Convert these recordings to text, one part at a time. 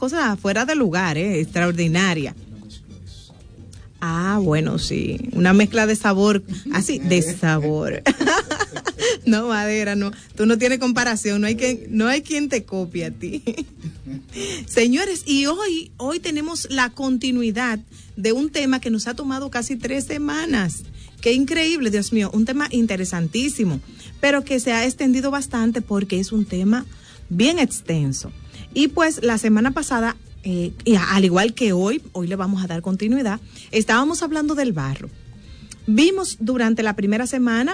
cosa fuera de lugar, extraordinaria. Ah, bueno, sí, una mezcla de sabor, así, de sabor. No, Madera, no, tú no tienes comparación, no hay quien te copie a ti. Señores, y hoy tenemos la continuidad de un tema que nos ha tomado casi 3 semanas. Qué increíble, Dios mío, un tema interesantísimo, pero que se ha extendido bastante porque es un tema bien extenso. Y pues la semana pasada, y al igual que hoy le vamos a dar continuidad, estábamos hablando del barro. Vimos durante la primera semana,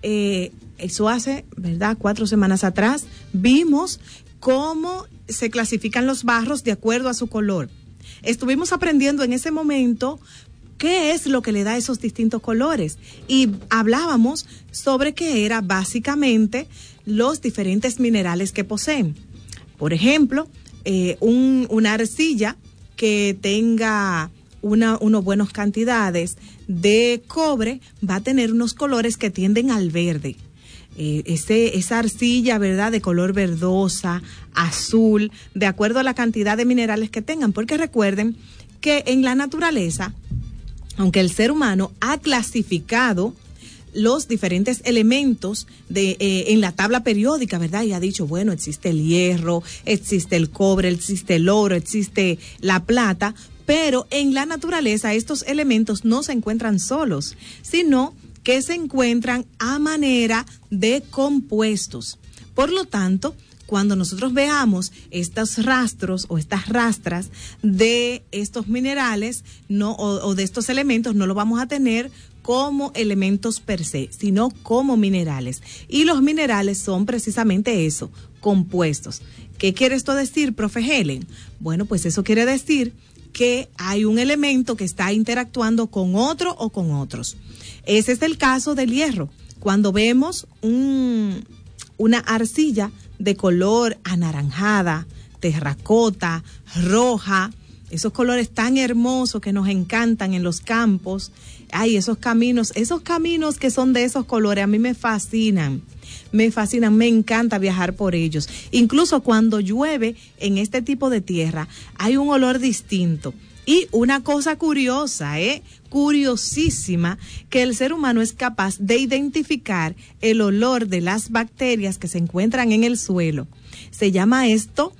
eso hace, ¿verdad?, 4 semanas atrás, vimos cómo se clasifican los barros de acuerdo a su color. Estuvimos aprendiendo en ese momento qué es lo que le da esos distintos colores y hablábamos sobre qué era básicamente los diferentes minerales que poseen. Por ejemplo, una arcilla que tenga unas buenas cantidades de cobre va a tener unos colores que tienden al verde. Esa arcilla, ¿verdad?, de color verdosa, azul, de acuerdo a la cantidad de minerales que tengan, porque recuerden que en la naturaleza, aunque el ser humano ha clasificado los diferentes elementos en la tabla periódica, ¿verdad? Y ha dicho, bueno, existe el hierro, existe el cobre, existe el oro, existe la plata, pero en la naturaleza estos elementos no se encuentran solos, sino que se encuentran a manera de compuestos. Por lo tanto, cuando nosotros veamos estos rastros o estas rastras de estos minerales o de estos elementos, no lo vamos a tener como elementos per se, sino como minerales. Y los minerales son precisamente eso, compuestos. ¿Qué quiere esto decir, profe Helen? Bueno, pues eso quiere decir que hay un elemento que está interactuando con otro o con otros. Ese es el caso del hierro. Cuando vemos una arcilla de color anaranjada, terracota, roja, esos colores tan hermosos que nos encantan en los campos, esos caminos que son de esos colores, a mí me fascinan, me encanta viajar por ellos. Incluso cuando llueve en este tipo de tierra, hay un olor distinto. Y una cosa curiosa, curiosísima, que el ser humano es capaz de identificar el olor de las bacterias que se encuentran en el suelo. Se llama esto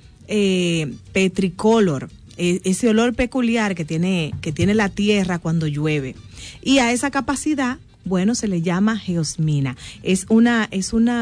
petricolor, ese olor peculiar que tiene la tierra cuando llueve. Y a esa capacidad, bueno, se le llama geosmina. Es una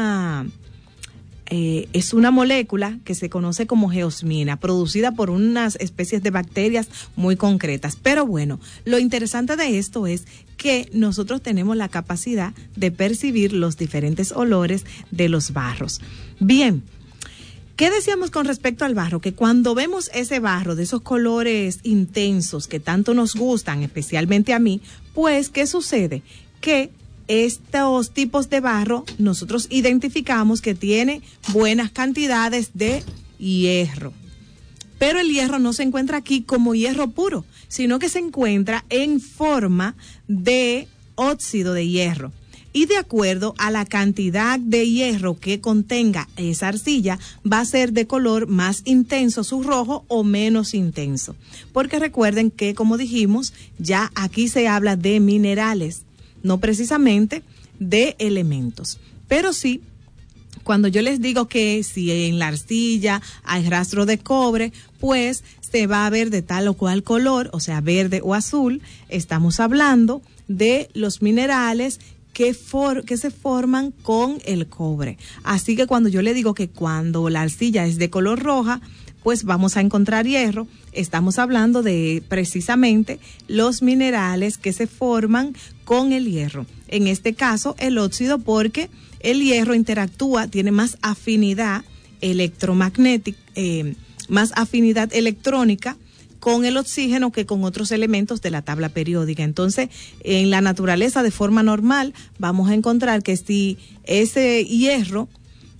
molécula que se conoce como geosmina, producida por unas especies de bacterias muy concretas. Pero bueno, lo interesante de esto es que nosotros tenemos la capacidad de percibir los diferentes olores de los barros. Bien, ¿qué decíamos con respecto al barro? Que cuando vemos ese barro de esos colores intensos que tanto nos gustan, especialmente a mí, pues, ¿qué sucede? Que estos tipos de barro nosotros identificamos que tiene buenas cantidades de hierro. Pero el hierro no se encuentra aquí como hierro puro, sino que se encuentra en forma de óxido de hierro. Y de acuerdo a la cantidad de hierro que contenga esa arcilla, va a ser de color más intenso su rojo o menos intenso. Porque recuerden que, como dijimos, ya aquí se habla de minerales, no precisamente de elementos. Pero sí, cuando yo les digo que si en la arcilla hay rastro de cobre, pues se va a ver de tal o cual color, o sea, verde o azul. Estamos hablando de los minerales que se forman con el cobre. Así que cuando yo le digo que cuando la arcilla es de color roja, pues vamos a encontrar hierro, estamos hablando de precisamente los minerales que se forman con el hierro. En este caso, el óxido, porque el hierro interactúa, tiene más afinidad electromagnética, más afinidad electrónica con el oxígeno que con otros elementos de la tabla periódica. Entonces, en la naturaleza, de forma normal, vamos a encontrar que si ese hierro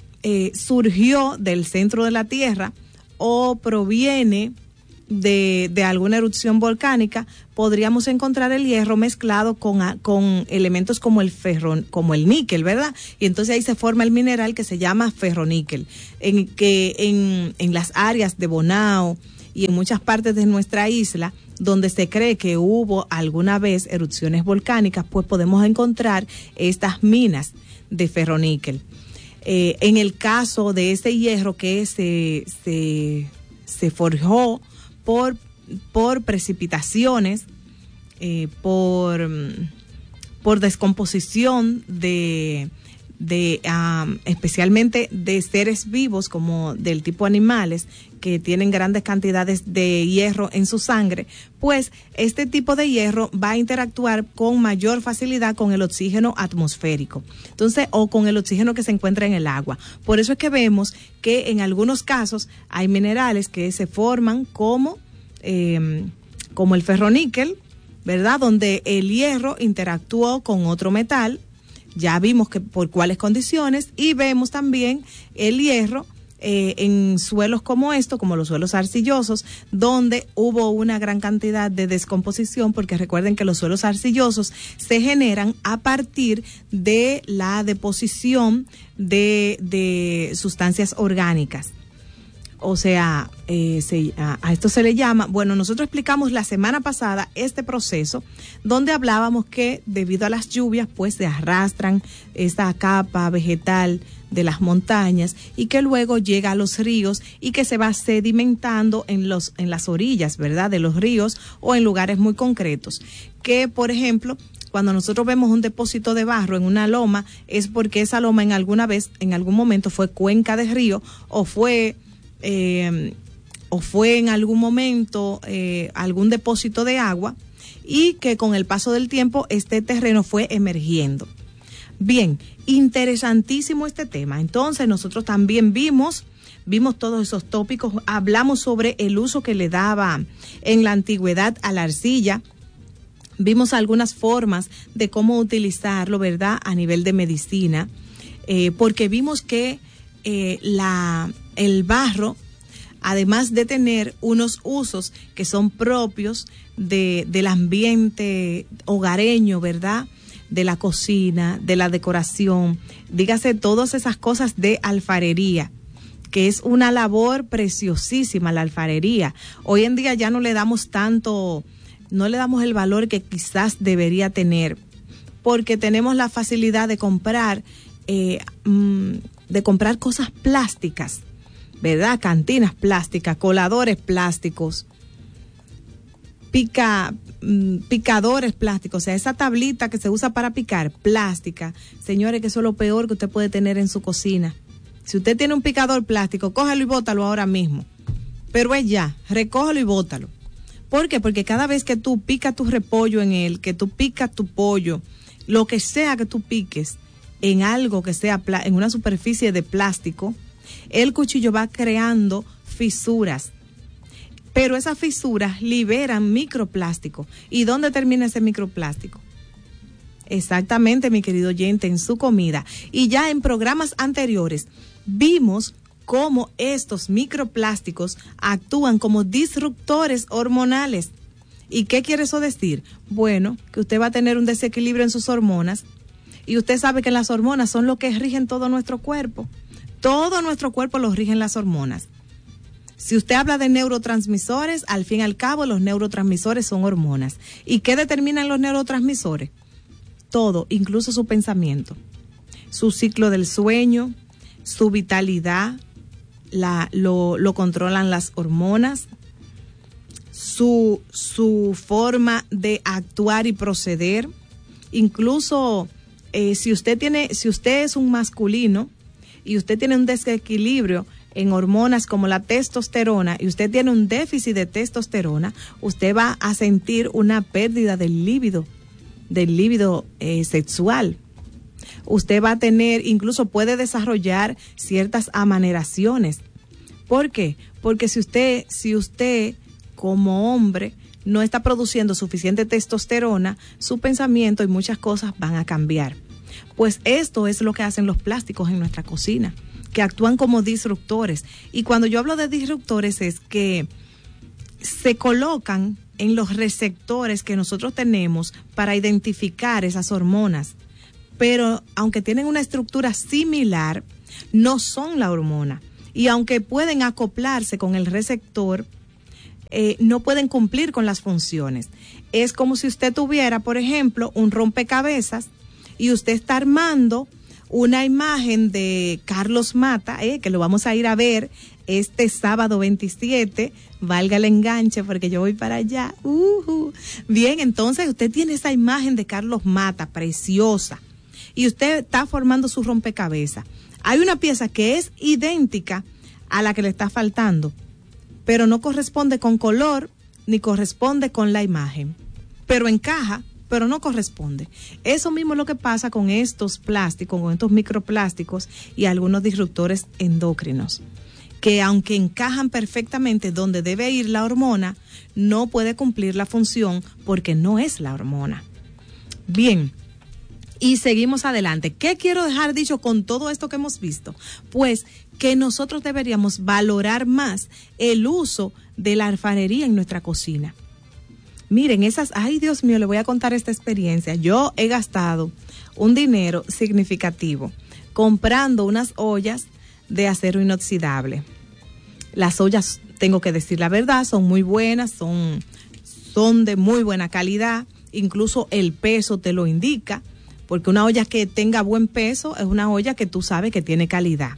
surgió del centro de la Tierra o proviene de alguna erupción volcánica, podríamos encontrar el hierro mezclado con elementos como el ferro, como el níquel, ¿verdad? Y entonces ahí se forma el mineral que se llama ferroníquel, en las áreas de Bonao y en muchas partes de nuestra isla, donde se cree que hubo alguna vez erupciones volcánicas, pues podemos encontrar estas minas de ferroníquel. En el caso de ese hierro que se forjó por precipitaciones, por descomposición especialmente de seres vivos como del tipo animales que tienen grandes cantidades de hierro en su sangre, pues este tipo de hierro va a interactuar con mayor facilidad con el oxígeno atmosférico, entonces, o con el oxígeno que se encuentra en el agua. Por eso es que vemos que en algunos casos hay minerales que se forman como el ferroníquel, ¿verdad? Donde el hierro interactuó con otro metal. Ya vimos que por cuáles condiciones, y vemos también el hierro en suelos como como los suelos arcillosos, donde hubo una gran cantidad de descomposición, porque recuerden que los suelos arcillosos se generan a partir de la deposición de sustancias orgánicas. O sea, a esto se le llama, bueno, nosotros explicamos la semana pasada este proceso donde hablábamos que debido a las lluvias pues se arrastran esta capa vegetal de las montañas y que luego llega a los ríos y que se va sedimentando en las orillas, ¿verdad?, de los ríos o en lugares muy concretos. Que, por ejemplo, cuando nosotros vemos un depósito de barro en una loma, es porque esa loma en algún momento fue cuenca de río o fue en algún momento algún depósito de agua, y que con el paso del tiempo este terreno fue emergiendo. Bien, interesantísimo este tema. Entonces nosotros también vimos todos esos tópicos, hablamos sobre el uso que le daba en la antigüedad a la arcilla, vimos algunas formas de cómo utilizarlo, ¿verdad?, a nivel de medicina, porque vimos que el barro, además de tener unos usos que son propios del ambiente hogareño, ¿verdad?, de la cocina, de la decoración, dígase todas esas cosas de alfarería, que es una labor preciosísima la alfarería. Hoy en día ya no le damos el valor que quizás debería tener, porque tenemos la facilidad de comprar cosas plásticas, ¿verdad? Cantinas plásticas, coladores plásticos, picadores plásticos, o sea, esa tablita que se usa para picar, plástica. Señores, que eso es lo peor que usted puede tener en su cocina. Si usted tiene un picador plástico, cógelo y bótalo ahora mismo. Pero es ya, recógelo y bótalo. ¿Por qué? Porque cada vez que tú picas tu repollo en él, que tú picas tu pollo, lo que sea que tú piques en algo que sea en una superficie de plástico, el cuchillo va creando fisuras. Pero esas fisuras liberan microplástico. ¿Y dónde termina ese microplástico? Exactamente, mi querido oyente, en su comida. Y ya en programas anteriores vimos cómo estos microplásticos actúan como disruptores hormonales. ¿Y qué quiere eso decir? Bueno, que usted va a tener un desequilibrio en sus hormonas, y usted sabe que las hormonas son lo que rigen todo nuestro cuerpo. Todo nuestro cuerpo lo rigen las hormonas. Si usted habla de neurotransmisores, al fin y al cabo los neurotransmisores son hormonas. ¿Y qué determinan los neurotransmisores? Todo, incluso su pensamiento, su ciclo del sueño, su vitalidad, lo controlan las hormonas, su forma de actuar y proceder. Incluso si usted es un masculino y usted tiene un desequilibrio en hormonas como la testosterona y usted tiene un déficit de testosterona, usted va a sentir una pérdida del líbido sexual. Usted va a tener, incluso puede desarrollar ciertas amaneraciones. ¿Por qué? Porque si usted como hombre no está produciendo suficiente testosterona, su pensamiento y muchas cosas van a cambiar. Pues esto es lo que hacen los plásticos en nuestra cocina, que actúan como disruptores. Y cuando yo hablo de disruptores es que se colocan en los receptores que nosotros tenemos para identificar esas hormonas. Pero aunque tienen una estructura similar, no son la hormona. Y aunque pueden acoplarse con el receptor, no pueden cumplir con las funciones. Es como si usted tuviera, por ejemplo, un rompecabezas y usted está armando una imagen de Carlos Mata, que lo vamos a ir a ver este sábado 27, valga el enganche porque yo voy para allá. Bien, entonces usted tiene esa imagen de Carlos Mata, preciosa, y usted está formando su rompecabezas. Hay una pieza que es idéntica a la que le está faltando, pero no corresponde con color ni corresponde con la imagen, pero encaja, pero no corresponde. Eso mismo es lo que pasa con estos plásticos, con estos microplásticos y algunos disruptores endócrinos, que aunque encajan perfectamente donde debe ir la hormona, no puede cumplir la función porque no es la hormona. Bien, y seguimos adelante. ¿Qué quiero dejar dicho con todo esto que hemos visto? Pues que nosotros deberíamos valorar más el uso de la alfarería en nuestra cocina. Miren, ay Dios mío, le voy a contar esta experiencia. Yo he gastado un dinero significativo comprando unas ollas de acero inoxidable. Las ollas, tengo que decir la verdad, son muy buenas, son de muy buena calidad, incluso el peso te lo indica, porque una olla que tenga buen peso es una olla que tú sabes que tiene calidad.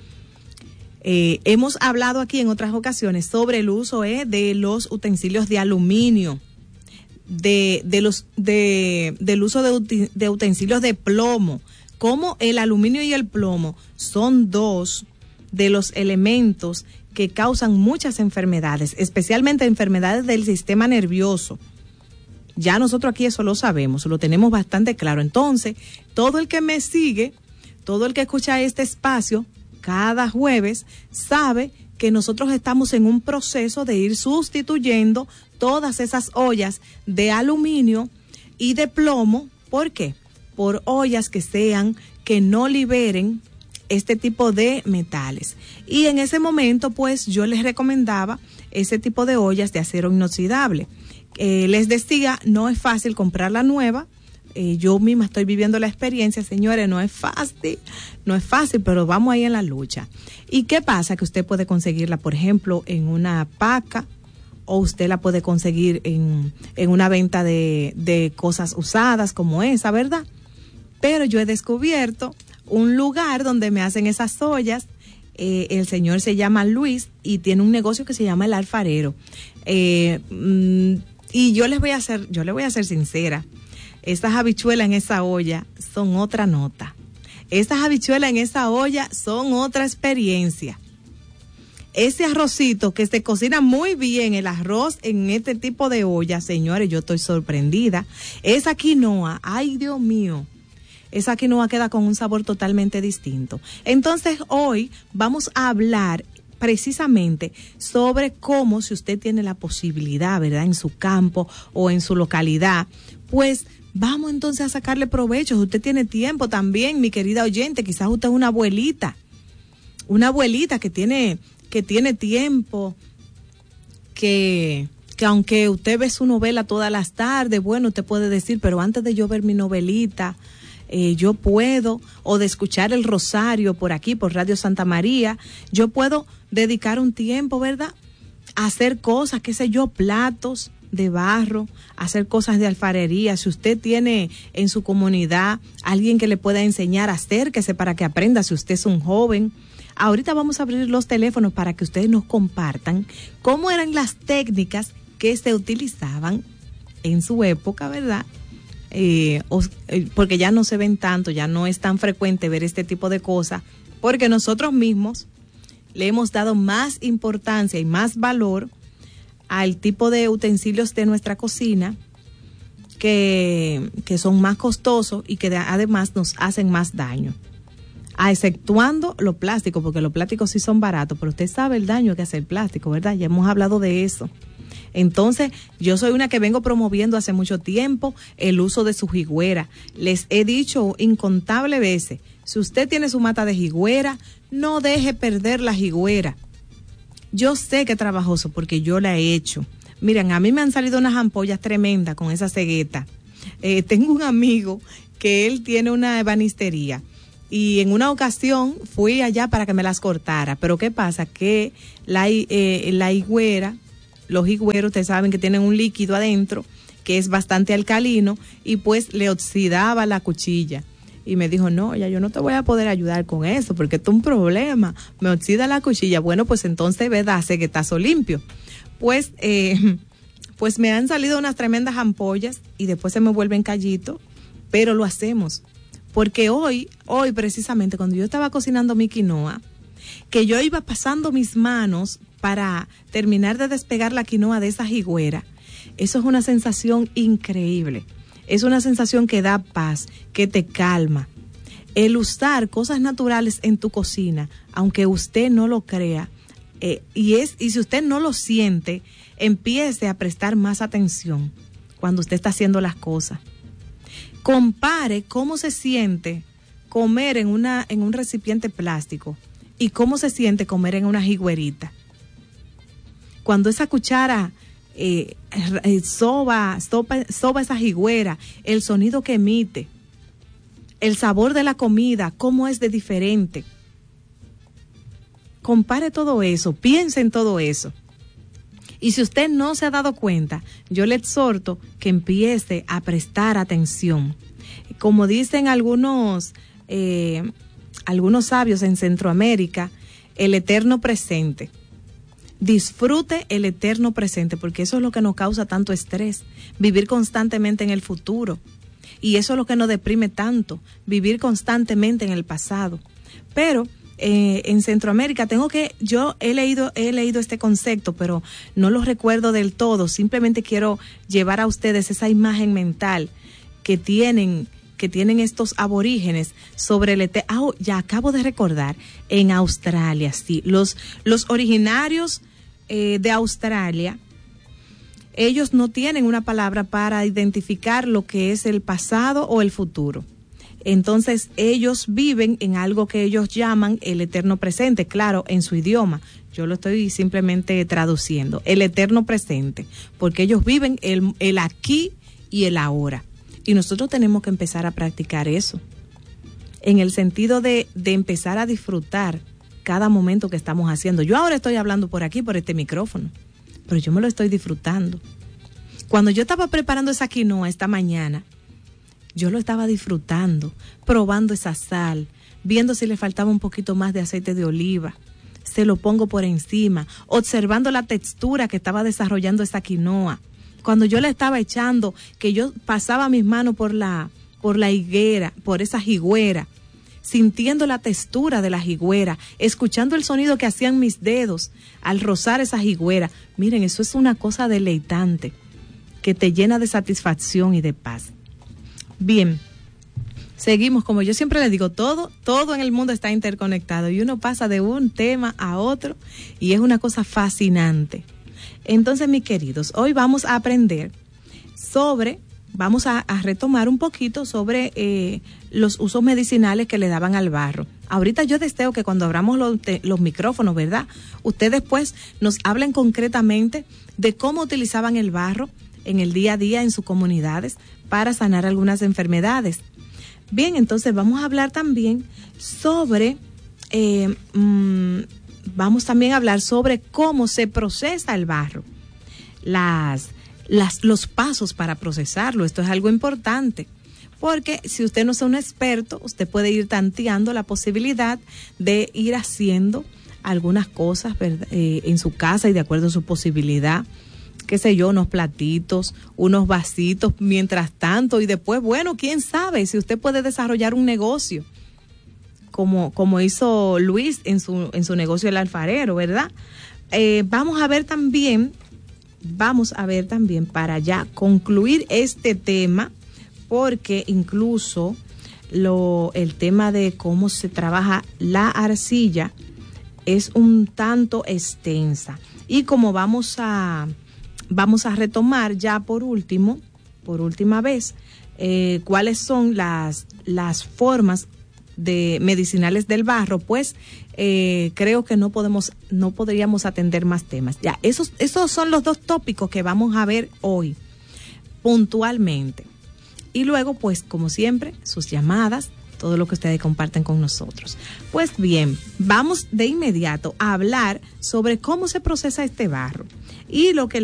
Hemos hablado aquí en otras ocasiones sobre el uso de los utensilios de aluminio, del uso de utensilios de plomo, como el aluminio y el plomo son dos de los elementos que causan muchas enfermedades, especialmente enfermedades del sistema nervioso. Ya nosotros aquí eso lo sabemos, lo tenemos bastante claro. Entonces, todo el que me sigue, todo el que escucha este espacio cada jueves, sabe que nosotros estamos en un proceso de ir sustituyendo todas esas ollas de aluminio y de plomo. ¿Por qué? Por ollas que no liberen este tipo de metales. Y en ese momento, pues, yo les recomendaba ese tipo de ollas de acero inoxidable. Les decía, no es fácil comprar la nueva. Yo misma estoy viviendo la experiencia, señores, no es fácil, pero vamos ahí en la lucha. ¿Y qué pasa? Que usted puede conseguirla, por ejemplo, en una paca, o usted la puede conseguir en una venta de cosas usadas como esa, ¿verdad? Pero yo he descubierto un lugar donde me hacen esas ollas. El señor se llama Luis y tiene un negocio que se llama El Alfarero. Y yo le voy a ser sincera. Estas habichuelas en esa olla son otra nota. Estas habichuelas en esa olla son otra experiencia. Ese arrocito que se cocina muy bien, el arroz en este tipo de olla, señores, yo estoy sorprendida. Esa quinoa, ay Dios mío, esa quinoa queda con un sabor totalmente distinto. Entonces hoy vamos a hablar precisamente sobre cómo, si usted tiene la posibilidad, ¿verdad?, en su campo o en su localidad, pues vamos entonces a sacarle provecho. Si usted tiene tiempo también, mi querida oyente, quizás usted es una abuelita que tiene tiempo, que aunque usted ve su novela todas las tardes, bueno, usted puede decir, pero antes de yo ver mi novelita, yo puedo, o de escuchar el Rosario por aquí, por Radio Santa María, yo puedo dedicar un tiempo, ¿verdad?, a hacer cosas, qué sé yo, platos de barro, hacer cosas de alfarería. Si usted tiene en su comunidad alguien que le pueda enseñar, acérquese para que aprenda, si usted es un joven. Ahorita vamos a abrir los teléfonos para que ustedes nos compartan cómo eran las técnicas que se utilizaban en su época, ¿verdad? Porque ya no se ven tanto, ya no es tan frecuente ver este tipo de cosas, porque nosotros mismos le hemos dado más importancia y más valor al tipo de utensilios de nuestra cocina que son más costosos y que además nos hacen más daño. Exceptuando los plásticos, porque los plásticos sí son baratos, pero usted sabe el daño que hace el plástico, ¿verdad? Ya hemos hablado de eso. Entonces, yo soy una que vengo promoviendo hace mucho tiempo el uso de su jigüera. Les he dicho incontables veces, si usted tiene su mata de jigüera, no deje perder la jigüera. Yo sé que es trabajoso porque yo la he hecho. Miren, a mí me han salido unas ampollas tremendas con esa cegueta. Tengo un amigo que él tiene una ebanistería y en una ocasión fui allá para que me las cortara. Pero ¿qué pasa? Que la higüera, los higüeros, ustedes saben que tienen un líquido adentro que es bastante alcalino y pues le oxidaba la cuchilla. Y me dijo, no, ya yo no te voy a poder ayudar con eso porque esto es un problema, me oxida la cuchilla. Bueno, pues entonces, ¿verdad? Ceguetazo limpio. Pues me han salido unas tremendas ampollas y después se me vuelven callitos, pero lo hacemos. Porque hoy precisamente cuando yo estaba cocinando mi quinoa, que yo iba pasando mis manos para terminar de despegar la quinoa de esa higüera, eso es una sensación increíble. Es una sensación que da paz, que te calma. El usar cosas naturales en tu cocina, aunque usted no lo crea, y si usted no lo siente, empiece a prestar más atención cuando usted está haciendo las cosas. Compare cómo se siente comer en un recipiente plástico y cómo se siente comer en una higüerita. Cuando esa cuchara soba esa higüera, el sonido que emite, el sabor de la comida, cómo es de diferente. Compare todo eso, piense en todo eso. Y si usted no se ha dado cuenta, yo le exhorto que empiece a prestar atención. Como dicen algunos sabios en Centroamérica, el eterno presente. Disfrute el eterno presente, porque eso es lo que nos causa tanto estrés, vivir constantemente en el futuro. Y eso es lo que nos deprime tanto, vivir constantemente en el pasado. Pero en Centroamérica yo he leído este concepto, pero no lo recuerdo del todo. Simplemente quiero llevar a ustedes esa imagen mental que tienen estos aborígenes sobre el eterno. Ya acabo de recordar, en Australia, sí, los originarios de Australia, ellos no tienen una palabra para identificar lo que es el pasado o el futuro. Entonces ellos viven en algo que ellos llaman el eterno presente, claro, en su idioma. Yo lo estoy simplemente traduciendo, el eterno presente, porque ellos viven el aquí y el ahora. Y nosotros tenemos que empezar a practicar eso, en el sentido de empezar a disfrutar cada momento que estamos haciendo. Yo ahora estoy hablando por aquí, por este micrófono, pero yo me lo estoy disfrutando. Cuando yo estaba preparando esa quinoa esta mañana, yo lo estaba disfrutando, probando esa sal, viendo si le faltaba un poquito más de aceite de oliva. Se lo pongo por encima, observando la textura que estaba desarrollando esa quinoa. Cuando yo le estaba echando, que yo pasaba mis manos por la higuera, por esa higüera, sintiendo la textura de la higüera, escuchando el sonido que hacían mis dedos al rozar esa higüera. Miren, eso es una cosa deleitante, que te llena de satisfacción y de paz. Bien, seguimos. Como yo siempre les digo, todo en el mundo está interconectado y uno pasa de un tema a otro y es una cosa fascinante. Entonces, mis queridos, hoy vamos a aprender vamos a retomar un poquito sobre los usos medicinales que le daban al barro. Ahorita yo deseo que cuando abramos los micrófonos, ¿verdad?, ustedes pues nos hablen concretamente de cómo utilizaban el barro en el día a día en sus comunidades para sanar algunas enfermedades. Bien, entonces vamos a hablar también sobre cómo se procesa el barro, los pasos para procesarlo. Esto es algo importante, porque si usted no es un experto, usted puede ir tanteando la posibilidad de ir haciendo algunas cosas, ¿verdad?, en su casa y de acuerdo a su posibilidad, qué sé yo, unos platitos, unos vasitos mientras tanto, y después, bueno, quién sabe si usted puede desarrollar un negocio como hizo Luis en su negocio El Alfarero, ¿verdad? Vamos a ver también para ya concluir este tema, porque incluso el tema de cómo se trabaja la arcilla es un tanto extensa, y como vamos a retomar ya por última vez cuáles son las formas de medicinales del barro, pues creo que no podríamos atender más temas. Ya, esos son los dos tópicos que vamos a ver hoy puntualmente. Y luego, pues, como siempre, sus llamadas, todo lo que ustedes comparten con nosotros. Pues bien, vamos de inmediato a hablar sobre cómo se procesa este barro. Y lo que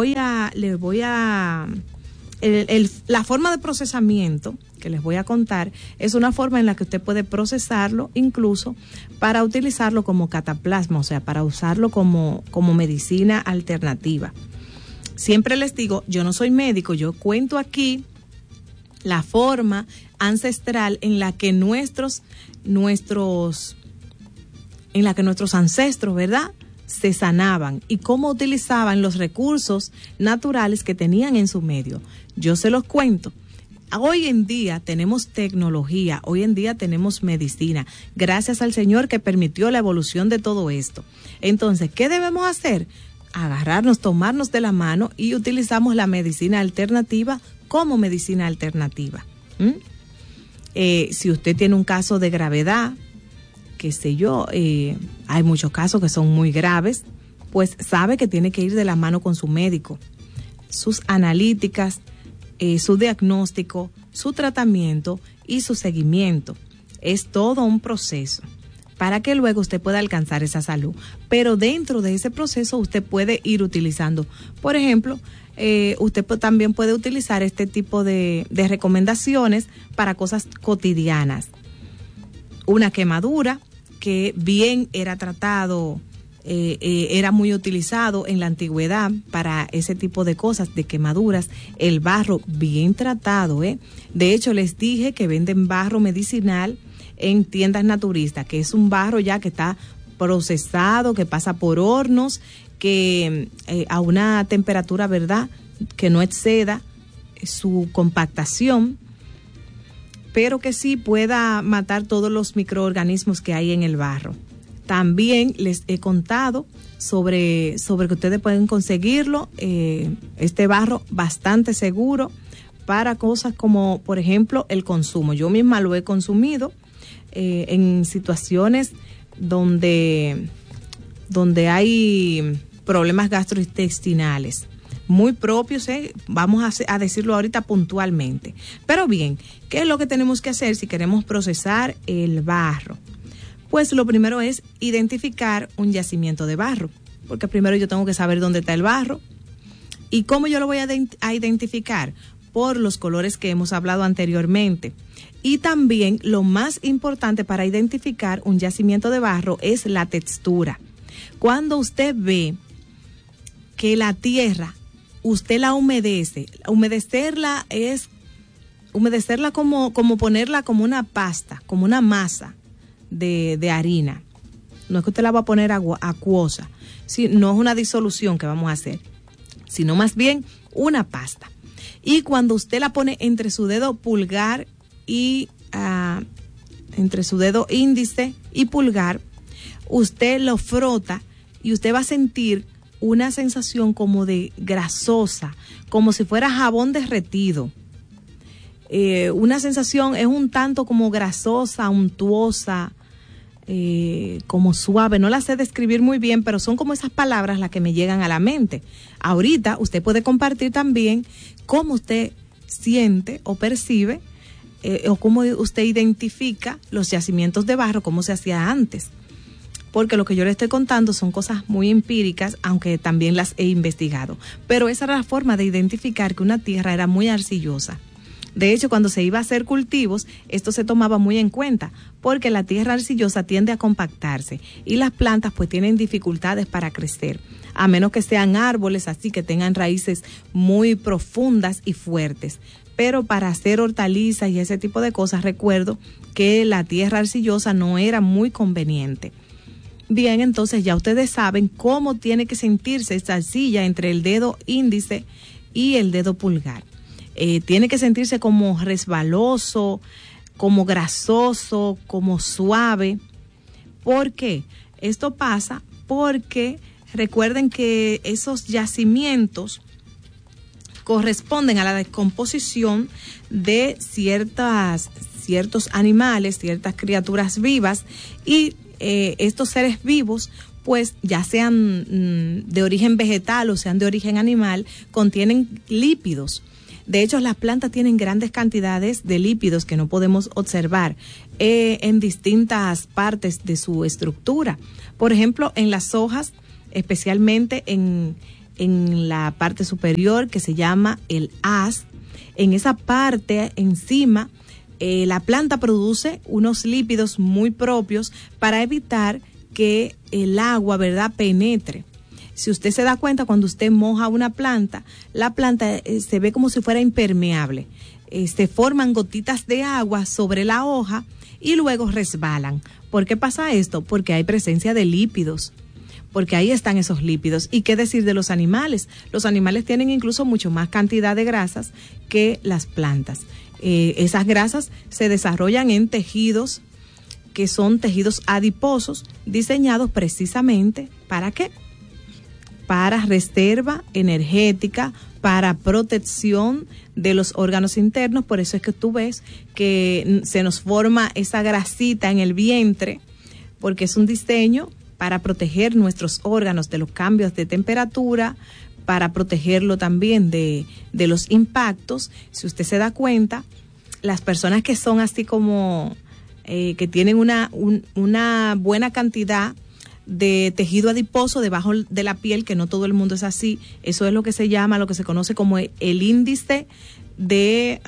la forma de procesamiento que les voy a contar es una forma en la que usted puede procesarlo incluso para utilizarlo como cataplasma, o sea, para usarlo como medicina alternativa. Siempre les digo, yo no soy médico, yo cuento aquí la forma ancestral en la que nuestros ancestros, ¿verdad?, se sanaban y cómo utilizaban los recursos naturales que tenían en su medio. Yo se los cuento. Hoy en día tenemos tecnología, hoy en día tenemos medicina, gracias al Señor que permitió la evolución de todo esto. Entonces, ¿qué debemos hacer? Agarrarnos, tomarnos de la mano y utilizamos la medicina alternativa como medicina alternativa. Si usted tiene un caso de gravedad, qué sé yo, hay muchos casos que son muy graves, pues sabe que tiene que ir de la mano con su médico. Sus analíticas, su diagnóstico, su tratamiento y su seguimiento. Es todo un proceso para que luego usted pueda alcanzar esa salud. Pero dentro de ese proceso usted puede ir utilizando, por ejemplo, usted también puede utilizar este tipo de recomendaciones para cosas cotidianas. Una quemadura que bien era tratado, era muy utilizado en la antigüedad para ese tipo de cosas, de quemaduras. El barro bien tratado, De hecho, les dije que venden barro medicinal en tiendas naturistas, que es un barro ya que está procesado, que pasa por hornos, que a una temperatura, ¿verdad?, que no exceda su compactación, pero que sí pueda matar todos los microorganismos que hay en el barro. También les he contado sobre que ustedes pueden conseguirlo, este barro bastante seguro para cosas como, por ejemplo, el consumo. Yo misma lo he consumido en situaciones donde hay problemas gastrointestinales muy propios, vamos a decirlo ahorita puntualmente. Pero bien, ¿qué es lo que tenemos que hacer si queremos procesar el barro? Pues lo primero es identificar un yacimiento de barro, porque primero yo tengo que saber dónde está el barro. ¿Y cómo yo lo voy a identificar? Por los colores que hemos hablado anteriormente. Y también lo más importante para identificar un yacimiento de barro es la textura. Cuando usted ve que la tierra, usted la humedece, humedecerla es como ponerla como una pasta, como una masa de harina. No es que usted la va a poner acuosa, no es una disolución que vamos a hacer, sino más bien una pasta. Y cuando usted la pone entre su dedo pulgar y entre su dedo índice y pulgar, usted lo frota y usted va a sentir una sensación como de grasosa, como si fuera jabón derretido. Una sensación es un tanto como grasosa, untuosa, como suave. No la sé describir muy bien, pero son como esas palabras las que me llegan a la mente. Ahorita usted puede compartir también cómo usted siente o percibe o cómo usted identifica los yacimientos de barro, cómo se hacía antes. Porque lo que yo le estoy contando son cosas muy empíricas, aunque también las he investigado. Pero esa era la forma de identificar que una tierra era muy arcillosa. De hecho, cuando se iba a hacer cultivos, esto se tomaba muy en cuenta, porque la tierra arcillosa tiende a compactarse y las plantas pues tienen dificultades para crecer, a menos que sean árboles así que tengan raíces muy profundas y fuertes. Pero para hacer hortalizas y ese tipo de cosas, recuerdo que la tierra arcillosa no era muy conveniente. Bien, entonces ya ustedes saben cómo tiene que sentirse esta arcilla entre el dedo índice y el dedo pulgar. Tiene que sentirse como resbaloso, como grasoso, como suave. ¿Por qué? Esto pasa porque recuerden que esos yacimientos corresponden a la descomposición de ciertos animales, ciertas criaturas vivas, y estos seres vivos, pues ya sean de origen vegetal o sean de origen animal, contienen lípidos. De hecho, las plantas tienen grandes cantidades de lípidos que no podemos observar en distintas partes de su estructura. Por ejemplo, en las hojas, especialmente en la parte superior que se llama el haz, en esa parte encima, la planta produce unos lípidos muy propios para evitar que el agua, ¿verdad?, penetre. Si usted se da cuenta, cuando usted moja una planta, la planta se ve como si fuera impermeable. Se forman gotitas de agua sobre la hoja y luego resbalan. ¿Por qué pasa esto? Porque hay presencia de lípidos, porque ahí están esos lípidos. ¿Y qué decir de los animales? Los animales tienen incluso mucho más cantidad de grasas que las plantas. Esas grasas se desarrollan en tejidos que son tejidos adiposos, diseñados precisamente ¿para qué? Para reserva energética, para protección de los órganos internos. Por eso es que tú ves que se nos forma esa grasita en el vientre, porque es un diseño para proteger nuestros órganos de los cambios de temperatura, para protegerlo también de los impactos. Si usted se da cuenta, las personas que son así como que tienen una buena cantidad de tejido adiposo debajo de la piel, que no todo el mundo es así, eso es lo que se llama, lo que se conoce como el índice de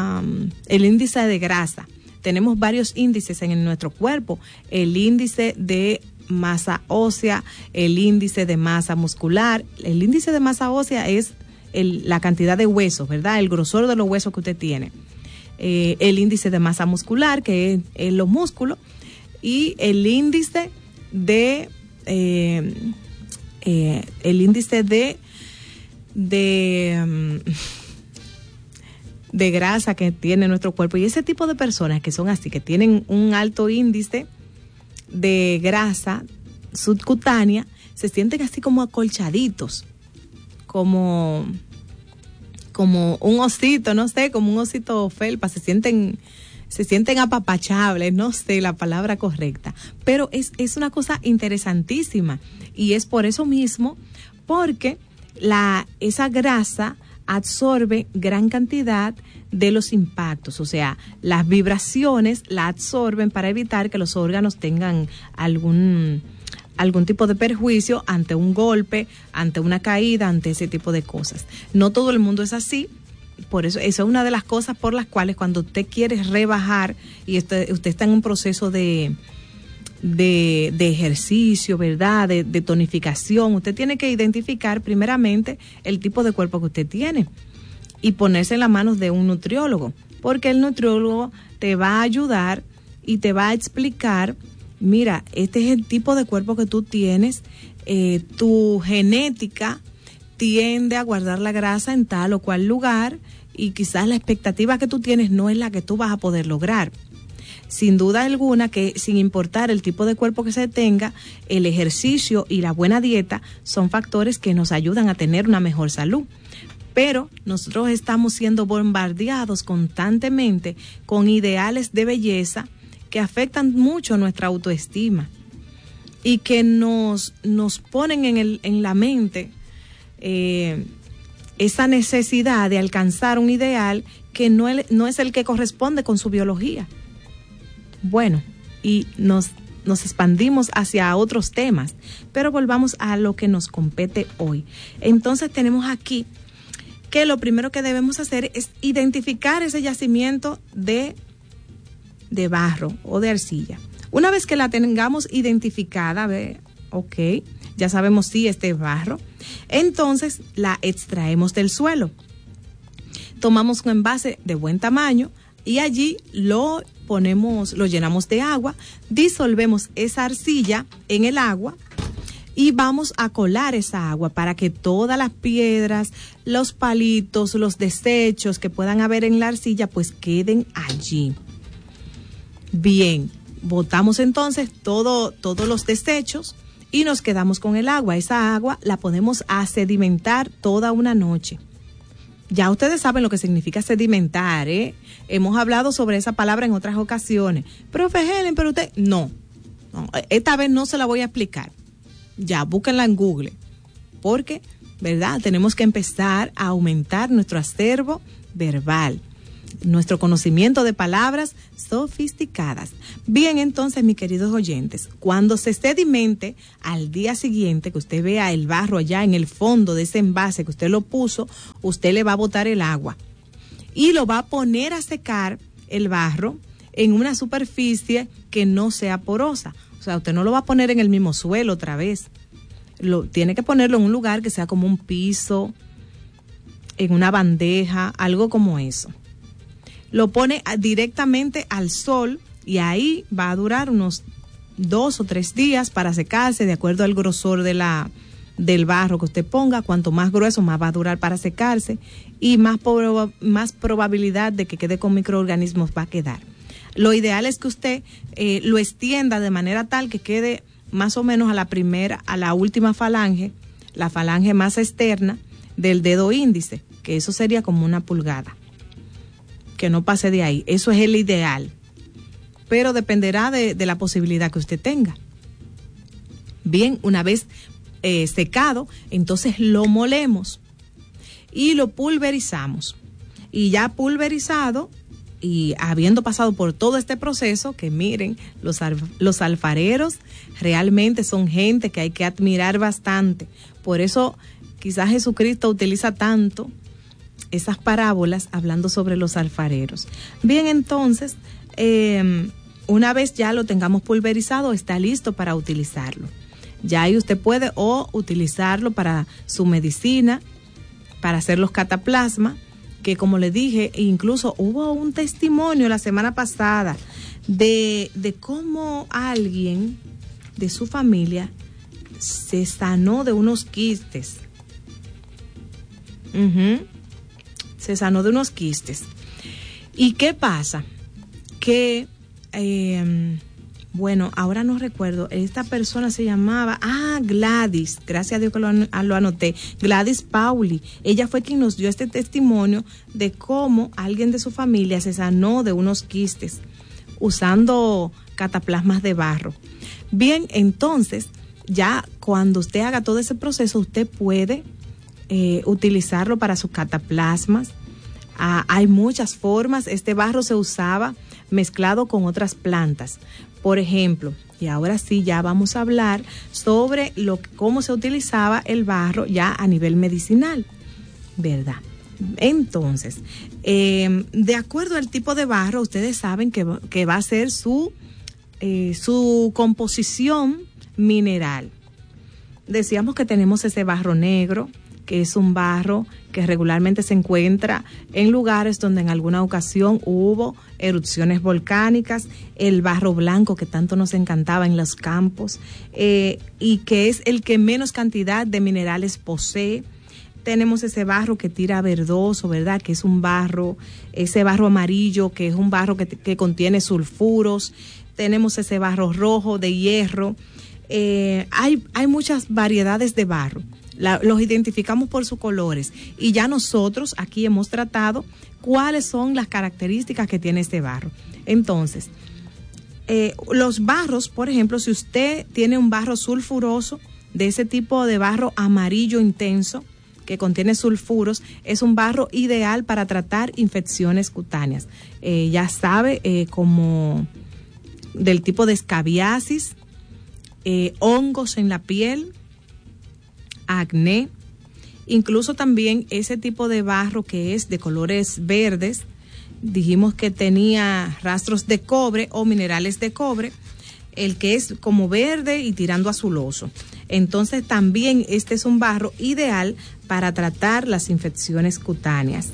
grasa. Tenemos varios índices en nuestro cuerpo: el índice de masa ósea, el índice de masa muscular. El índice de masa ósea es la cantidad de huesos, ¿verdad?, el grosor de los huesos que usted tiene. El índice de masa muscular, que es los músculos, y el índice de grasa que tiene nuestro cuerpo. Y ese tipo de personas que son así, que tienen un alto índice de grasa subcutánea, se sienten así como acolchaditos, como un osito, no sé, como un osito felpa, se sienten apapachables, no sé la palabra correcta, pero es una cosa interesantísima, y es por eso mismo, porque esa grasa absorbe gran cantidad de los impactos, o sea, las vibraciones la absorben para evitar que los órganos tengan algún tipo de perjuicio ante un golpe, ante una caída, ante ese tipo de cosas. No todo el mundo es así. Por eso es una de las cosas por las cuales cuando usted quiere rebajar y usted está en un proceso de ejercicio, ¿verdad?, de tonificación, usted tiene que identificar primeramente el tipo de cuerpo que usted tiene y ponerse en las manos de un nutriólogo, porque el nutriólogo te va a ayudar y te va a explicar: mira, este es el tipo de cuerpo que tú tienes, tu genética tiende a guardar la grasa en tal o cual lugar, y quizás la expectativa que tú tienes no es la que tú vas a poder lograr. Sin duda alguna que, sin importar el tipo de cuerpo que se tenga, el ejercicio y la buena dieta son factores que nos ayudan a tener una mejor salud. Pero nosotros estamos siendo bombardeados constantemente con ideales de belleza que afectan mucho nuestra autoestima y que nos ponen en la mente esa necesidad de alcanzar un ideal que no es el que corresponde con su biología. Bueno, y nos expandimos hacia otros temas, pero volvamos a lo que nos compete hoy. Entonces tenemos aquí que lo primero que debemos hacer es identificar ese yacimiento de barro o de arcilla. Una vez que la tengamos identificada, ok, ya sabemos si es de barro, entonces la extraemos del suelo. Tomamos un envase de buen tamaño y allí lo llenamos de agua, disolvemos esa arcilla en el agua y vamos a colar esa agua para que todas las piedras, los palitos, los desechos que puedan haber en la arcilla pues queden allí. Bien, botamos entonces todos los desechos y nos quedamos con el agua. Esa agua la ponemos a sedimentar toda una noche. Ya ustedes saben lo que significa sedimentar, ¿eh? Hemos hablado sobre esa palabra en otras ocasiones. Profe Helen, pero usted, no, esta vez no se la voy a explicar. Ya, búsquenla en Google, porque ¿verdad? Tenemos que empezar a aumentar nuestro acervo verbal, nuestro conocimiento de palabras sofisticadas. Bien, entonces, mis queridos oyentes, cuando se sedimente al día siguiente, que usted vea el barro allá en el fondo de ese envase que usted lo puso, usted le va a botar el agua y lo va a poner a secar el barro en una superficie que no sea porosa. O sea, usted no lo va a poner en el mismo suelo otra vez. Tiene que ponerlo en un lugar que sea como un piso, en una bandeja, algo como eso. Lo pone directamente al sol y ahí va a durar unos 2 o 3 días para secarse de acuerdo al grosor del barro que usted ponga. Cuanto más grueso, más va a durar para secarse y más probabilidad de que quede con microorganismos va a quedar. Lo ideal es que usted lo extienda de manera tal que quede más o menos a la última falange, la falange más externa del dedo índice, que eso sería como una pulgada. Que no pase de ahí. Eso es el ideal. Pero dependerá de la posibilidad que usted tenga. Bien, una vez secado, entonces lo molemos y lo pulverizamos. Y ya pulverizado y habiendo pasado por todo este proceso, que miren, los alfareros realmente son gente que hay que admirar bastante. Por eso quizás Jesucristo utiliza tanto esas parábolas hablando sobre los alfareros. Bien, entonces, una vez ya lo tengamos pulverizado, está listo para utilizarlo. Ya ahí usted puede utilizarlo para su medicina, para hacer los cataplasmas, que como le dije, incluso hubo un testimonio la semana pasada de cómo alguien de su familia se sanó de unos quistes. Se sanó de unos quistes. ¿Y qué pasa? Que, bueno, ahora no recuerdo, esta persona se llamaba, Gladys, gracias a Dios que lo anoté, Gladys Pauli. Ella fue quien nos dio este testimonio de cómo alguien de su familia se sanó de unos quistes usando cataplasmas de barro. Bien, entonces, ya cuando usted haga todo ese proceso, usted puede utilizarlo para sus cataplasmas. Hay muchas formas. Este barro se usaba mezclado con otras plantas. Por ejemplo, y ahora sí ya vamos a hablar sobre cómo se utilizaba el barro ya a nivel medicinal, ¿verdad? Entonces, de acuerdo al tipo de barro, ustedes saben que va a ser su composición mineral. Decíamos que tenemos ese barro negro, que es un barro que regularmente se encuentra en lugares donde en alguna ocasión hubo erupciones volcánicas, el barro blanco que tanto nos encantaba en los campos, y que es el que menos cantidad de minerales posee. Tenemos ese barro que tira verdoso, ¿verdad? Que es un barro, ese barro amarillo, que es un barro que contiene sulfuros. Tenemos ese barro rojo de hierro. Hay muchas variedades de barro. Los identificamos por sus colores y ya nosotros aquí hemos tratado cuáles son las características que tiene este barro. Entonces, los barros, por ejemplo, si usted tiene un barro sulfuroso, de ese tipo de barro amarillo intenso que contiene sulfuros, es un barro ideal para tratar infecciones cutáneas. Ya sabe, como del tipo de escabiasis, hongos en la piel, acné, incluso también ese tipo de barro que es de colores verdes, dijimos que tenía rastros de cobre o minerales de cobre, el que es como verde y tirando azuloso. Entonces también este es un barro ideal para tratar las infecciones cutáneas.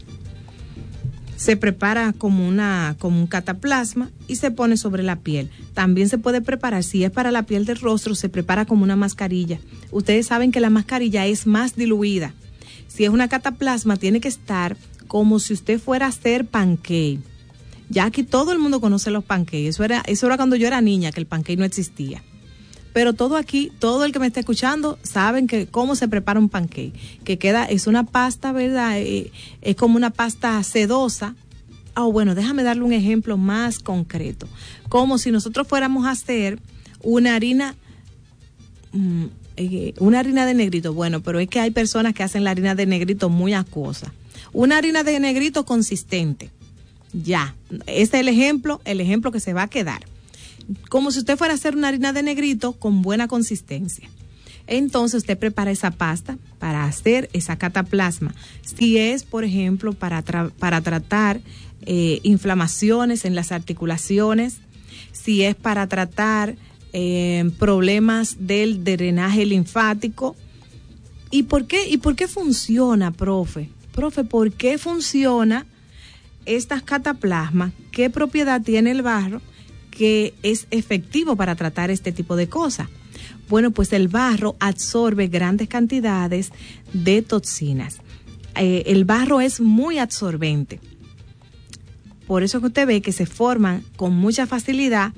Se prepara como un cataplasma y se pone sobre la piel. También se puede preparar, si es para la piel del rostro, se prepara como una mascarilla. Ustedes saben que la mascarilla es más diluida. Si es una cataplasma, tiene que estar como si usted fuera a hacer pancake. Ya aquí todo el mundo conoce los pancakes. Eso era cuando yo era niña, que el pancake no existía. Pero todo el que me está escuchando, saben que cómo se prepara un pancake. Que es una pasta, ¿verdad? Es como una pasta sedosa. Bueno, déjame darle un ejemplo más concreto. Como si nosotros fuéramos a hacer una harina una harina de negrito, bueno, pero es que hay personas que hacen la harina de negrito muy acuosa. Una harina de negrito consistente, ya, ese es el ejemplo que se va a quedar. Como si usted fuera a hacer una harina de negrito con buena consistencia. Entonces usted prepara esa pasta para hacer esa cataplasma. Si es, por ejemplo, para tratar inflamaciones en las articulaciones, si es para tratar problemas del drenaje linfático. ¿Y por qué funciona, profe? Profe, ¿por qué funciona estas cataplasmas? ¿Qué propiedad tiene el barro que es efectivo para tratar este tipo de cosas? Bueno, pues el barro absorbe grandes cantidades de toxinas. El barro es muy absorbente. Por eso que usted ve que se forman con mucha facilidad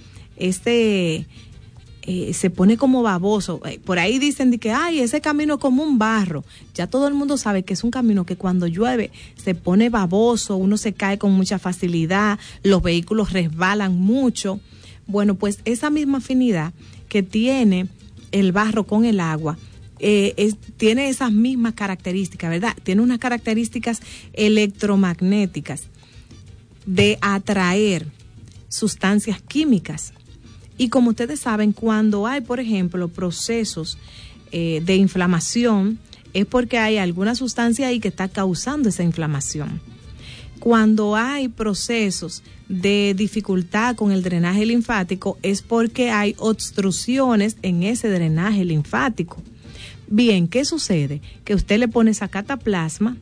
se pone como baboso. Por ahí dicen de que, ay, ese camino es como un barro. Ya todo el mundo sabe que es un camino que cuando llueve se pone baboso, uno se cae con mucha facilidad, los vehículos resbalan mucho. Bueno, pues esa misma afinidad que tiene el barro con el agua, tiene esas mismas características, ¿verdad? Tiene unas características electromagnéticas de atraer sustancias químicas. Y como ustedes saben, cuando hay, por ejemplo, procesos de inflamación, es porque hay alguna sustancia ahí que está causando esa inflamación. Cuando hay procesos de dificultad con el drenaje linfático, es porque hay obstrucciones en ese drenaje linfático. Bien, ¿qué sucede? Que usted le pone esa cataplasma,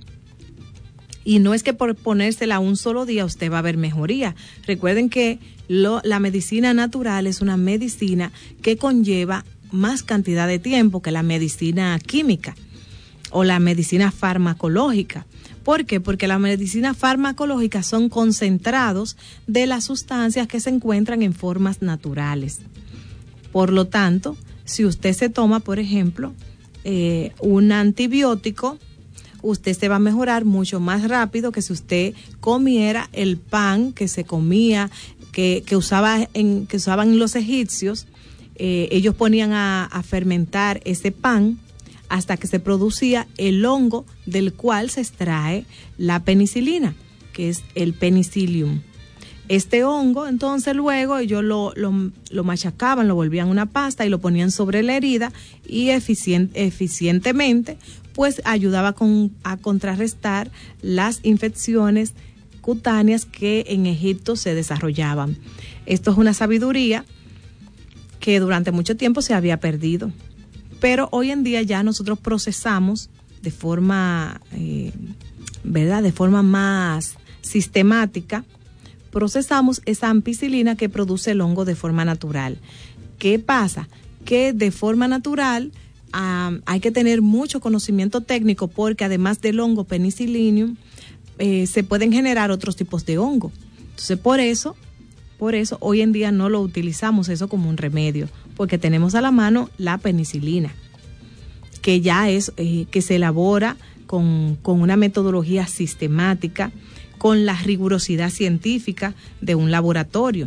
y no es que por ponérsela un solo día usted va a ver mejoría. Recuerden que la medicina natural es una medicina que conlleva más cantidad de tiempo que la medicina química o la medicina farmacológica. ¿Por qué? Porque la medicina farmacológica son concentrados de las sustancias que se encuentran en formas naturales. Por lo tanto, si usted se toma, por ejemplo, un antibiótico, usted se va a mejorar mucho más rápido que si usted comiera el pan que se comía, que usaban los egipcios. Ellos ponían a fermentar ese pan hasta que se producía el hongo del cual se extrae la penicilina, que es el penicillium. Este hongo, entonces luego ellos lo machacaban, lo volvían una pasta y lo ponían sobre la herida y eficientemente pues ayudaba a contrarrestar las infecciones cutáneas que en Egipto se desarrollaban. Esto es una sabiduría que durante mucho tiempo se había perdido, pero hoy en día ya nosotros procesamos de forma, ¿verdad? De forma más sistemática, procesamos esa ampicilina que produce el hongo de forma natural. ¿Qué pasa? Que de forma natural hay que tener mucho conocimiento técnico porque además del hongo penicillium se pueden generar otros tipos de hongo. Entonces por eso hoy en día no lo utilizamos eso como un remedio, porque tenemos a la mano la penicilina, que ya es que se elabora con una metodología sistemática, con la rigurosidad científica de un laboratorio,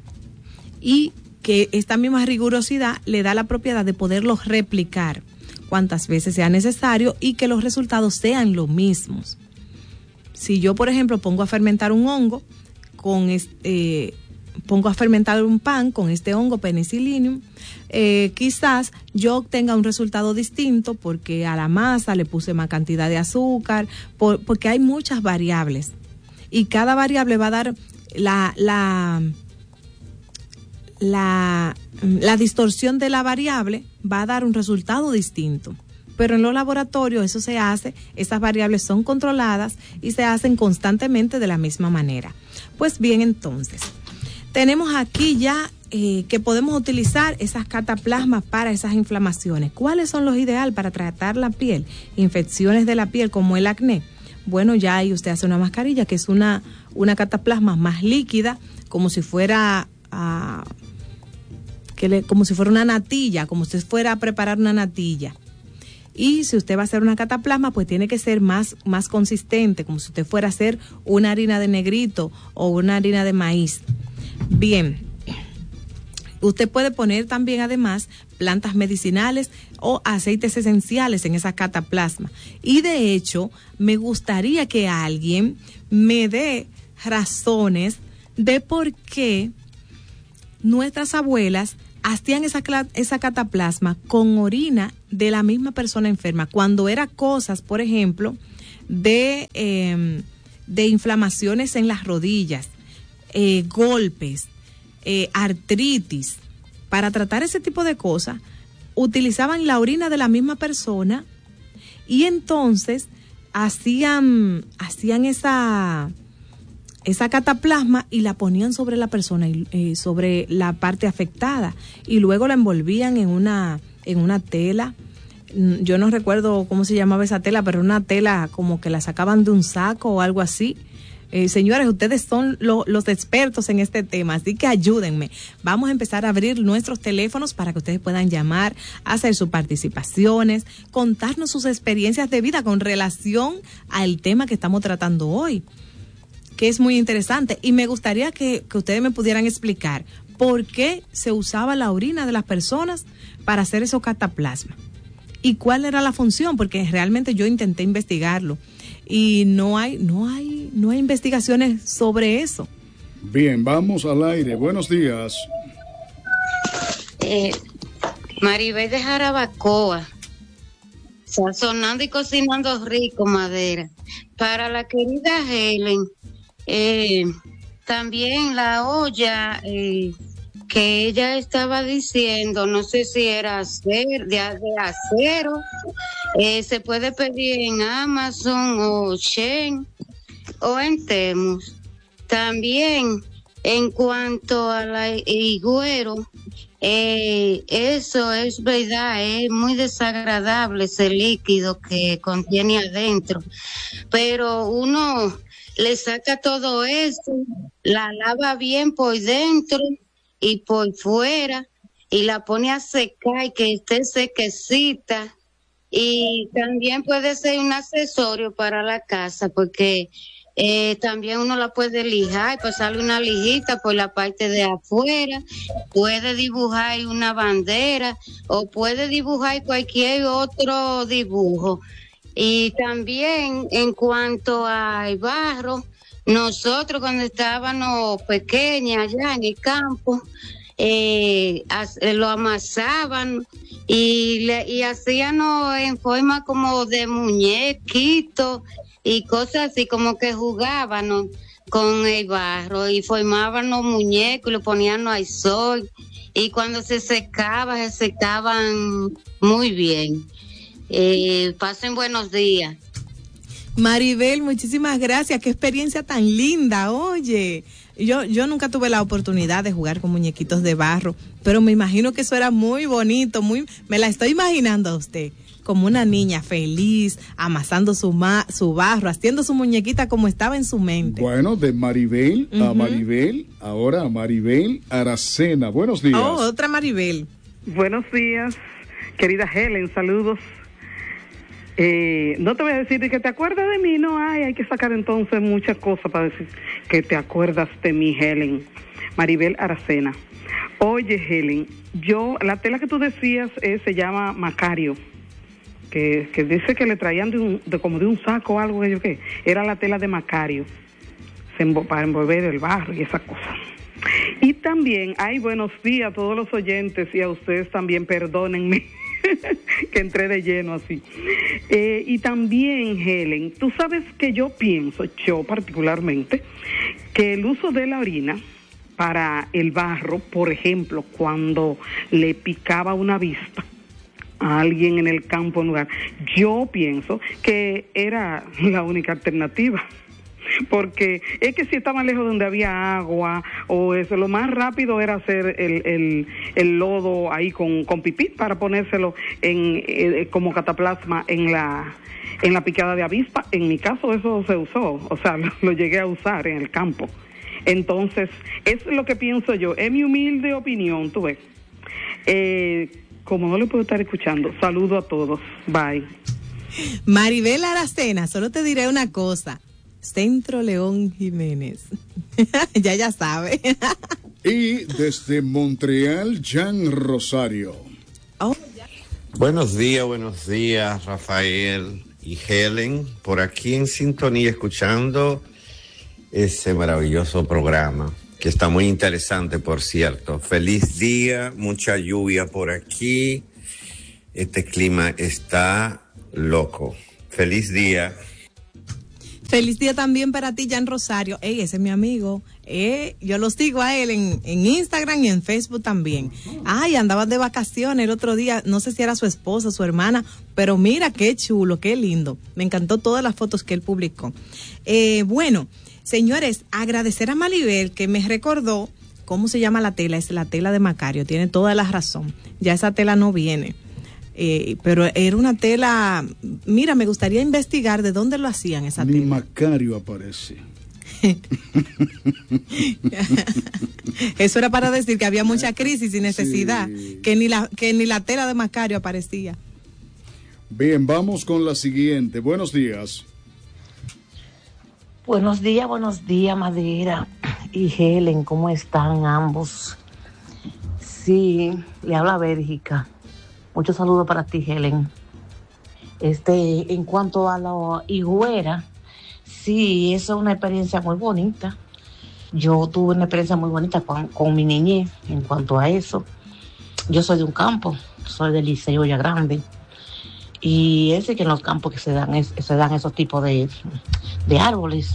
y que esta misma rigurosidad le da la propiedad de poderlo replicar cuantas veces sea necesario y que los resultados sean los mismos. Si yo, por ejemplo, pongo a fermentar un hongo pongo a fermentar un pan con este hongo penicillium, quizás yo obtenga un resultado distinto porque a la masa le puse más cantidad de azúcar, porque hay muchas variables y cada variable va a dar la distorsión de la variable va a dar un resultado distinto. Pero en los laboratorios eso se hace, esas variables son controladas y se hacen constantemente de la misma manera. Pues bien, entonces, tenemos aquí ya que podemos utilizar esas cataplasmas para esas inflamaciones. ¿Cuáles son los ideales para tratar la piel? Infecciones de la piel como el acné. Bueno, ya ahí usted hace una mascarilla que es una cataplasma más líquida, como si fuera como si fuera una natilla, como si fuera a preparar una natilla. Y si usted va a hacer una cataplasma, pues tiene que ser más consistente, como si usted fuera a hacer una harina de negrito o una harina de maíz. Bien, Usted puede poner también además plantas medicinales o aceites esenciales en esa cataplasma. Y de hecho, me gustaría que alguien me dé razones de por qué nuestras abuelas hacían esa cataplasma con orina de la misma persona enferma, cuando era cosas, por ejemplo, de inflamaciones en las rodillas, golpes, artritis. Para tratar ese tipo de cosas, utilizaban la orina de la misma persona y entonces hacían esa cataplasma y la ponían sobre la persona, sobre la parte afectada, y luego la envolvían en una tela. Yo no recuerdo cómo se llamaba esa tela, pero una tela como que la sacaban de un saco o algo así. Señores, ustedes son los expertos en este tema, así que ayúdenme. Vamos a empezar a abrir nuestros teléfonos para que ustedes puedan llamar, hacer sus participaciones, contarnos sus experiencias de vida con relación al tema que estamos tratando hoy, que es muy interesante. Y me gustaría que ustedes me pudieran explicar por qué se usaba la orina de las personas para hacer esos cataplasmas y cuál era la función, porque realmente yo intenté investigarlo y no hay investigaciones sobre eso. Bien, vamos al aire. Buenos días. Maribel de Jarabacoa, sazonando y cocinando rico, Madera. Para la querida Helen, también la olla que ella estaba diciendo, no sé si era de acero, se puede pedir en Amazon o Shein o en Temu. También en cuanto a la higüero, eso es verdad, es muy desagradable ese líquido que contiene adentro, pero uno le saca todo eso, la lava bien por dentro y por fuera y la pone a secar y que esté sequecita. Y también puede ser un accesorio para la casa, porque también uno la puede lijar y pasarle una lijita por la parte de afuera, puede dibujar una bandera o puede dibujar cualquier otro dibujo. Y también en cuanto al barro, nosotros cuando estábamos pequeñas allá en el campo, lo amasaban y hacían en forma como de muñequito y cosas así, como que jugaban con el barro y formaban los muñecos y lo ponían al sol, y cuando se secaban muy bien. Pasen buenos días. Maribel, muchísimas gracias, qué experiencia tan linda. Oye, yo nunca tuve la oportunidad de jugar con muñequitos de barro, pero me imagino que eso era muy bonito, me la estoy imaginando a usted como una niña feliz, amasando su barro, haciendo su muñequita como estaba en su mente. Bueno, de Maribel a Maribel, ahora a Maribel Aracena. Buenos días. Oh, otra Maribel. Buenos días, querida Helen, saludos. No te voy a decir de que te acuerdas de mí, no hay que sacar entonces muchas cosas para decir que te acuerdas de mí, Helen. Maribel Aracena. Oye, Helen, la tela que tú decías se llama Macario, que dice que le traían como de un saco o algo, era la tela de Macario, para envolver el barro y esas cosas. Y también, buenos días a todos los oyentes y a ustedes también, perdónenme que entré de lleno así. Y también, Helen, tú sabes que yo particularmente, que el uso de la orina para el barro, por ejemplo, cuando le picaba una avispa a alguien en el campo, en lugar, yo pienso que era la única alternativa. Porque es que si estaba lejos donde había agua o eso, lo más rápido era hacer el lodo ahí con pipí para ponérselo como cataplasma en la picada de avispa. En mi caso eso se usó, o sea, lo llegué a usar en el campo. Entonces, es lo que pienso yo, es mi humilde opinión, tú ves. Como no le puedo estar escuchando, saludo a todos, bye. Maribel Aracena, solo te diré una cosa. Centro León Jiménez. ya sabe. Y desde Montreal, Jan Rosario. Oh. Buenos días, Rafael y Helen, por aquí en sintonía, escuchando ese maravilloso programa, que está muy interesante, por cierto. Feliz día, mucha lluvia por aquí, este clima está loco. Feliz día. Feliz día también para ti, Jan Rosario. Ese es mi amigo. Yo lo sigo a él en Instagram y en Facebook también. Ay, andaban de vacaciones el otro día. No sé si era su esposa, su hermana, pero mira qué chulo, qué lindo. Me encantó todas las fotos que él publicó. Bueno, señores, agradecer a Maribel que me recordó cómo se llama la tela. Es la tela de Macario. Tiene toda la razón. Ya esa tela no viene. Pero era una tela, mira, me gustaría investigar de dónde lo hacían esa tela. Ni Macario aparece. Eso era para decir que había mucha crisis y necesidad, sí. que ni la tela de Macario aparecía. Bien, vamos con la siguiente. Buenos días. Buenos días, Madera y Helen, ¿cómo están ambos? Sí, le habla Bélgica. Muchos saludos para ti, Helen. En cuanto a la higuera, sí, eso es una experiencia muy bonita. Yo tuve una experiencia muy bonita con mi niñez en cuanto a eso. Yo soy de un campo, soy del Liceo Ya Grande. Y es que en los campos que se dan esos tipos de árboles.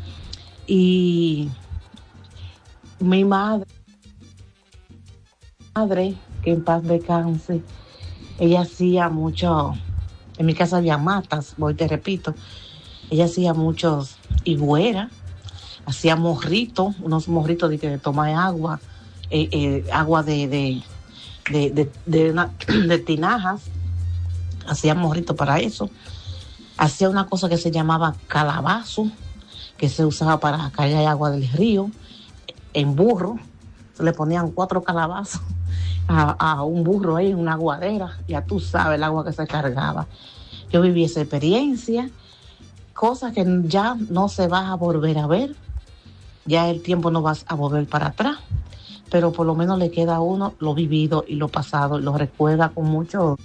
Y mi madre, que en paz descanse, ella hacía mucho, en mi casa había matas, te repito, ella hacía muchos higueras, hacía morritos, unos morritos de tomar agua, agua de tinajas, hacía morritos para eso, hacía una cosa que se llamaba calabazo, que se usaba para caer agua del río, en burro, se le ponían 4 calabazos a un burro ahí en una aguadera, ya tú sabes el agua que se cargaba. Yo viví esa experiencia, cosas que ya no se va a volver a ver, ya el tiempo no va a volver para atrás, pero por lo menos le queda a uno lo vivido y lo pasado, lo recuerda con mucha,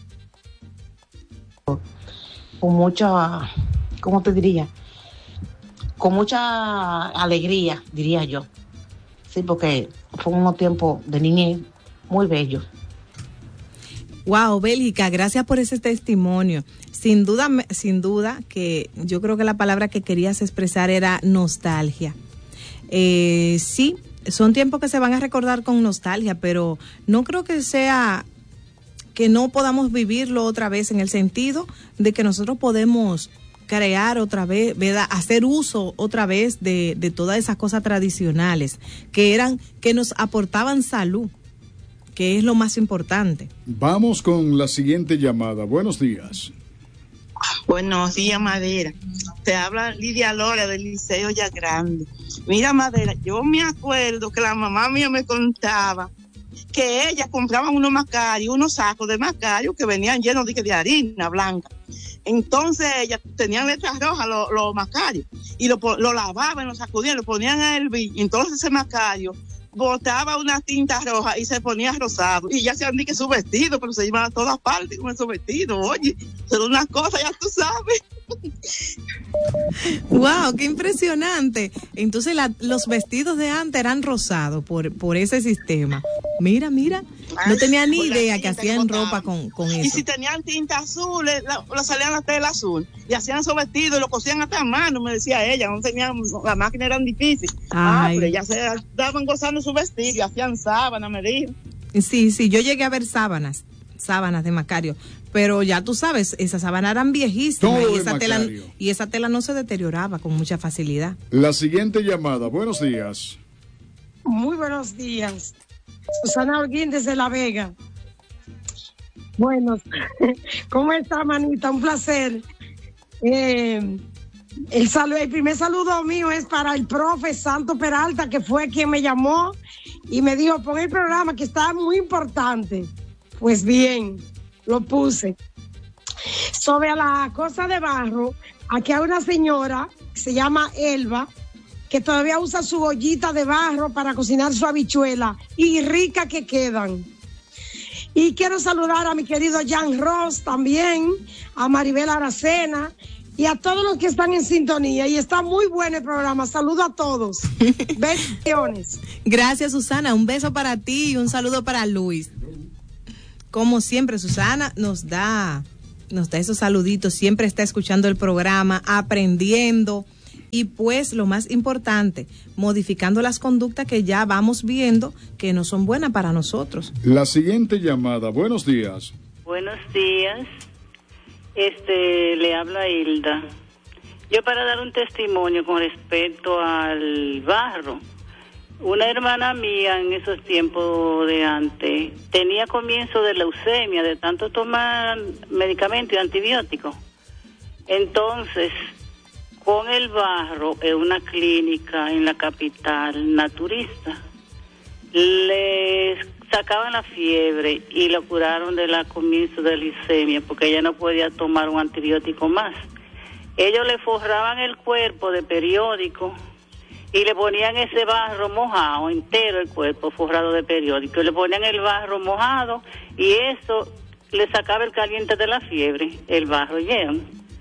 ¿cómo te diría? Con mucha alegría, diría yo. Sí, porque fue unos tiempos de niñez muy bello. Wow, Bélgica, gracias por ese testimonio. Sin duda que yo creo que la palabra que querías expresar era nostalgia. Sí, son tiempos que se van a recordar con nostalgia, pero no creo que sea que no podamos vivirlo otra vez, en el sentido de que nosotros podemos crear otra vez, ¿verdad? Hacer uso otra vez de todas esas cosas tradicionales que nos aportaban salud, que es lo más importante. Vamos con la siguiente llamada. Buenos días. Buenos días, Madera. Te habla Lidia Lora del Liceo Ya Grande. Mira, Madera, yo me acuerdo que la mamá mía me contaba que ella compraba unos macarios, unos sacos de macarios que venían llenos de harina blanca. Entonces ellas tenían letras rojas, los macarios, y lo lavaban, lo sacudían, lo ponían a hervir. Entonces ese macario botaba una tinta roja y se ponía rosado, y ya se han dicho que su vestido, pero se llevaba a todas partes con esos vestidos. Oye, son unas cosas, ya tú sabes. Wow, qué impresionante. Entonces los vestidos de antes eran rosados por ese sistema. Mira, no tenía ni idea que hacían ropa con eso. Y si tenían tinta azul, lo salían la tela azul, y hacían esos vestidos y lo cosían hasta a mano, me decía ella. No tenían, la máquina era difícil. Pero ya se estaban gozando su vestido y hacían sábanas, me dijo. Sí, yo llegué a ver sábanas de Macario, pero ya tú sabes, esas sábanas eran viejísimas y esa tela no se deterioraba con mucha facilidad. La siguiente llamada. Buenos días. Muy buenos días. Susana Holguín desde La Vega. Bueno, ¿cómo está, manita? Un placer. El primer saludo mío es para el profe Santo Peralta, que fue quien me llamó y me dijo, pon el programa que está muy importante. Pues bien, lo puse. Sobre la cosa de barro, aquí hay una señora que se llama Elba, que todavía usa su ollita de barro para cocinar su habichuela y rica que quedan. Y quiero saludar a mi querido Jan Ross también, a Maribel Aracena y a todos los que están en sintonía. Y está muy bueno el programa. Saludo a todos. Bendiciones. Gracias, Susana. Un beso para ti y un saludo para Luis. Como siempre, Susana nos da esos saluditos. Siempre está escuchando el programa, aprendiendo. Y pues lo más importante, modificando las conductas que ya vamos viendo que no son buenas para nosotros. La siguiente llamada, buenos días. Buenos días, le habla Hilda. Yo para dar un testimonio con respecto al barro, una hermana mía en esos tiempos de antes tenía comienzo de leucemia, de tanto tomar medicamentos y antibióticos. Entonces, con el barro en una clínica en la capital naturista, le sacaban la fiebre y lo curaron de la comienzo de leucemia porque ella no podía tomar un antibiótico más. Ellos le forraban el cuerpo de periódico y le ponían ese barro mojado, entero el cuerpo forrado de periódico, y le ponían el barro mojado y eso le sacaba el caliente de la fiebre, el barro lleno.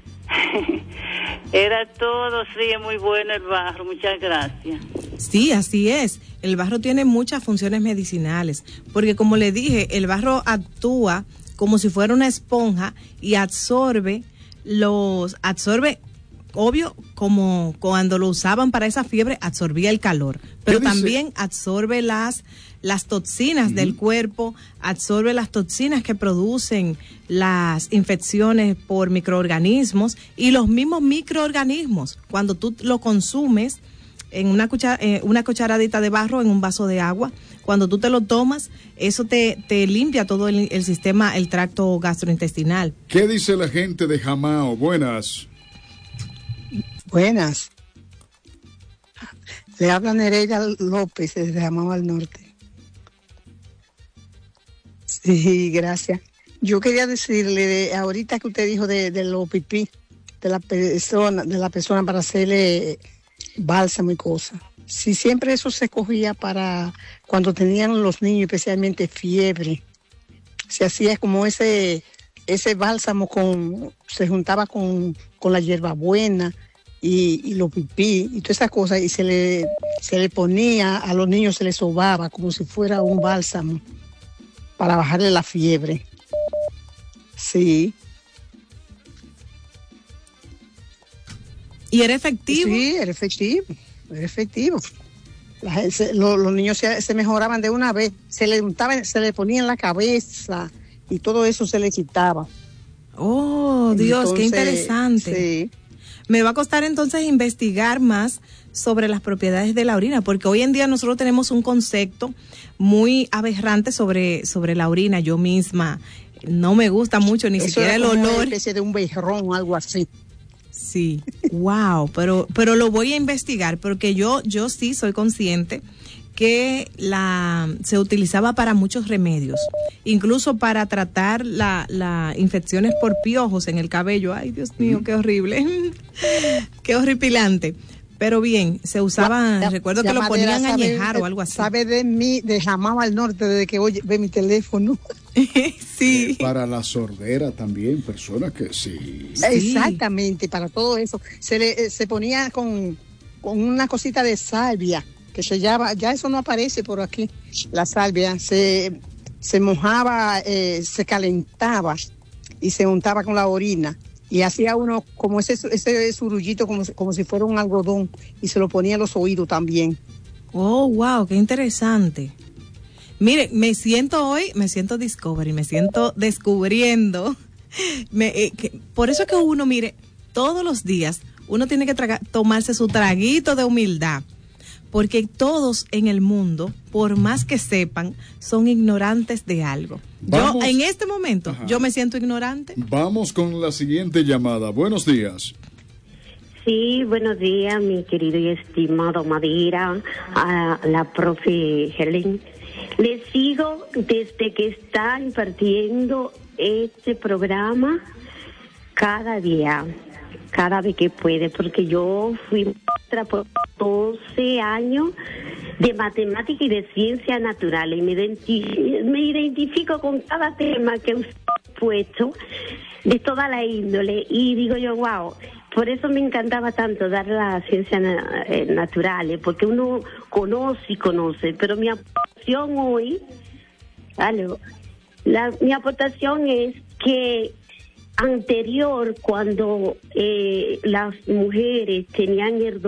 Era todo, sí, es muy bueno el barro, muchas gracias. Sí, así es. El barro tiene muchas funciones medicinales, porque como le dije, el barro actúa como si fuera una esponja y absorbe, obvio, como cuando lo usaban para esa fiebre, absorbía el calor, pero también absorbe las toxinas del cuerpo, absorbe las toxinas que producen las infecciones por microorganismos y los mismos microorganismos. Cuando tú lo consumes en una cucharadita de barro en un vaso de agua, cuando tú te lo tomas, eso te limpia todo el sistema, el tracto gastrointestinal. ¿Qué dice la gente de Jamao? Buenas. Buenas. Le habla Nereida López desde Jamao al Norte. Sí, gracias. Yo quería decirle, ahorita que usted dijo de los pipí de la persona para hacerle bálsamo y cosas. Si siempre eso se cogía para cuando tenían los niños, especialmente fiebre, se hacía como ese bálsamo se juntaba con la hierbabuena y los pipí y todas esas cosas, y se le ponía a los niños, se les sobaba como si fuera un bálsamo para bajarle la fiebre. Sí. ¿Y era efectivo? Sí, era efectivo. Los niños se mejoraban de una vez, se le ponía en la cabeza y todo eso se le quitaba. Oh, Dios, entonces, qué interesante. Sí. Me va a costar entonces investigar más sobre las propiedades de la orina, porque hoy en día nosotros tenemos un concepto muy aberrante sobre la orina. Yo misma no me gusta mucho ni eso siquiera el olor. Una especie de un bejerrón o algo así. Sí, wow, pero lo voy a investigar porque yo sí soy consciente que se utilizaba para muchos remedios, incluso para tratar las infecciones por piojos en el cabello. Ay, Dios mío, qué horrible, qué horripilante. Pero bien, se usaba, recuerdo que lo ponían a añejar o algo así. Sabe de mí, de Jamao al Norte, desde que ve mi teléfono. Sí. Para la sordera también, personas que sí. Exactamente, para todo eso. Se ponía con una cosita de salvia, que se llama, ya eso no aparece por aquí, la salvia, se mojaba, se calentaba y se untaba con la orina. Y hacía uno como ese surullito, como si fuera un algodón, y se lo ponía en los oídos también. Oh, wow, qué interesante. Mire, me siento Discovery, me siento descubriendo. Por eso es que uno, mire, todos los días uno tiene que tomarse su traguito de humildad. Porque todos en el mundo, por más que sepan, son ignorantes de algo. Yo en este momento, yo me siento ignorante. Vamos con la siguiente llamada. Buenos días. Sí, buenos días, mi querido y estimado Madeira, a la profe Helen. Les sigo desde que está impartiendo este programa cada día, cada vez que puede, porque yo fui maestra por 14 años de matemática y de ciencias naturales. Y me identifico con cada tema que usted ha puesto, de toda la índole. Y digo yo, wow, por eso me encantaba tanto dar las ciencias naturales, porque uno conoce. Pero mi aportación hoy, mi aportación es que anterior, cuando las mujeres tenían el